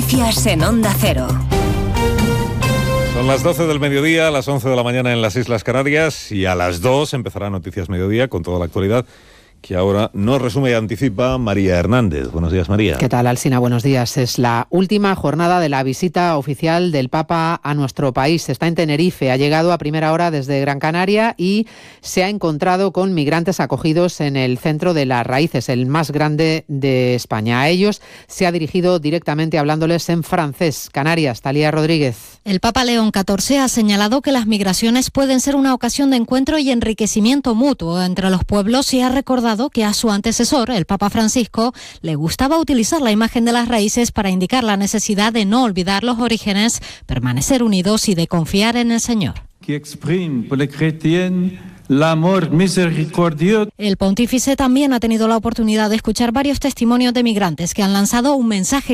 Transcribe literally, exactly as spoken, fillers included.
Noticias en Onda Cero. Son las doce del mediodía, a las once de la mañana en las Islas Canarias, y a las dos empezará Noticias Mediodía con toda la actualidad que ahora nos resume y anticipa María Hernández. Buenos días, María. ¿Qué tal, Alsina? Buenos días. Es la última jornada de la visita oficial del Papa a nuestro país. Está en Tenerife, ha llegado a primera hora desde Gran Canaria y se ha encontrado con migrantes acogidos en el Centro de las Raíces, el más grande de España. A ellos se ha dirigido directamente hablándoles en francés. Canarias, Talía Rodríguez. El Papa León catorce ha señalado que las migraciones pueden ser una ocasión de encuentro y enriquecimiento mutuo entre los pueblos y ha recordado que a su antecesor, el Papa Francisco, le gustaba utilizar la imagen de las raíces para indicar la necesidad de no olvidar los orígenes, permanecer unidos y de confiar en el Señor. El pontífice también ha tenido la oportunidad de escuchar varios testimonios de migrantes que han lanzado un mensaje